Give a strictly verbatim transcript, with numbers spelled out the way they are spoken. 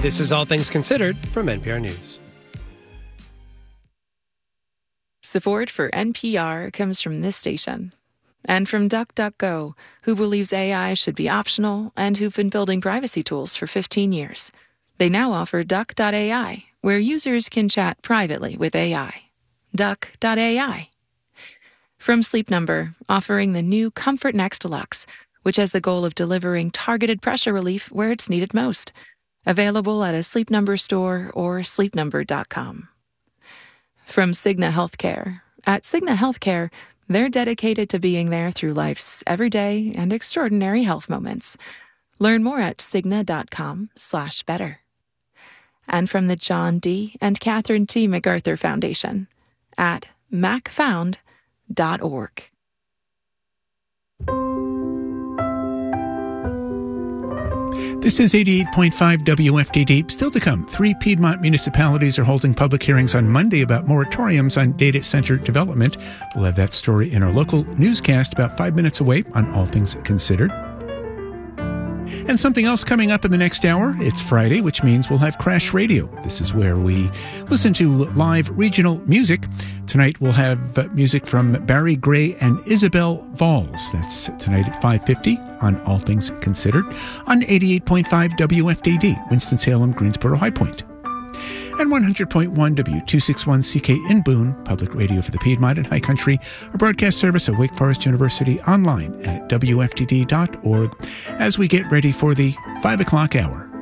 This is All Things Considered from N P R News. Support for N P R comes from this station and from DuckDuckGo, who believes A I should be optional and who've been building privacy tools for fifteen years. They now offer Duck dot A I, where users can chat privately with A I. Duck dot A I. From Sleep Number, offering the new Comfort Next Deluxe, which has the goal of delivering targeted pressure relief where it's needed most. Available at a Sleep Number store or sleep number dot com. From Cigna Healthcare. At Cigna Healthcare, they're dedicated to being there through life's everyday and extraordinary health moments. Learn more at cigna dot com slash better. And from the John D. and Catherine T. MacArthur Foundation at mac found dot org. This is eighty-eight point five W F D D. Still to come, three Piedmont municipalities are holding public hearings on Monday about moratoriums on data center development. We'll have that story in our local newscast about five minutes away on All Things Considered. And something else coming up in the next hour. It's Friday, which means we'll have Crash Radio. This is where we listen to live regional music. Tonight we'll have music from Barry Gray and Isabel Valls. That's tonight at five fifty on All Things Considered on eighty-eight point five W F D D, Winston-Salem, Greensboro, High Point. And one hundred point one W two sixty-one C K in Boone, public radio for the Piedmont and High Country, a broadcast service at Wake Forest University, online at W F D D dot org, as we get ready for the five o'clock hour.